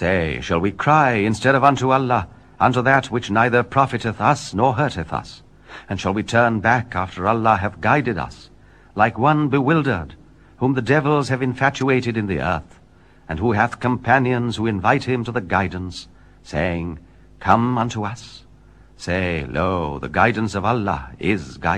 Say, shall we cry instead of unto Allah, unto that which neither profiteth us nor hurteth us? And shall we turn back after Allah hath guided us, like one bewildered, whom the devils have infatuated in the earth, and who hath companions who invite him to the guidance, saying, Come unto us? Say, lo, the guidance of Allah is guidance.